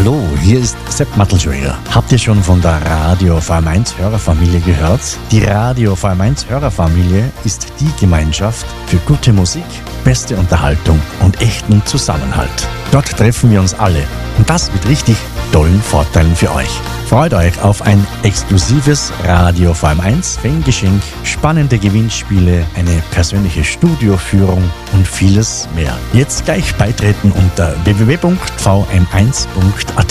Hallo, hier ist Sepp Mattelschweiger. Habt ihr schon von der Radio VM1 Hörerfamilie gehört? Die Radio VM1 Hörerfamilie ist die Gemeinschaft für gute Musik, beste Unterhaltung und echten Zusammenhalt. Dort treffen wir uns alle und das mit richtig tollen Vorteilen für euch. Freut euch auf ein exklusives Radio VM1 Fangeschenk, spannende Gewinnspiele, eine persönliche Studioführung und vieles mehr. Jetzt gleich beitreten unter www.vm1.at.